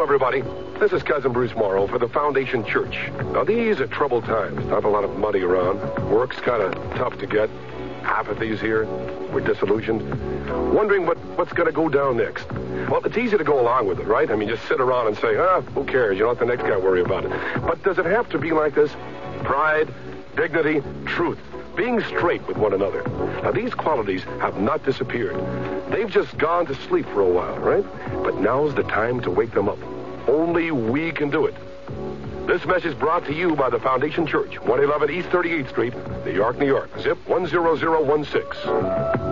everybody. This is Cousin Bruce Morrow for the Foundation Church. Now, these are troubled times. Not a lot of money around. Work's kind of tough to get. Apathy's here. We're disillusioned. Wondering what's going to go down next. Well, it's easy to go along with it, right? I mean, just sit around and say, who cares? You don't let the next guy worry about it. But does it have to be like this? Pride, dignity, truth. Being straight with one another. Now, these qualities have not disappeared. They've just gone to sleep for a while, right? But now's the time to wake them up. Only we can do it. This message brought to you by the Foundation Church, 111 East 38th Street, New York, New York. Zip 10016.